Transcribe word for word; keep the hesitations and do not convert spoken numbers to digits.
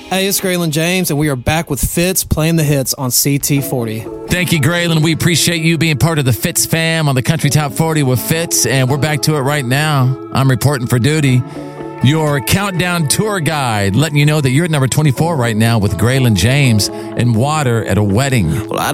Hey, it's Graylin James, and we are back with Fitz playing the hits on C T forty. Thank you, Graylin. We appreciate you being part of the Fitz fam on the Country Top forty with Fitz, and we're back to it right now. I'm reporting for duty. Your countdown tour guide, letting you know that you're at number twenty-four right now with Graylin James and Water at a Wedding. Well, I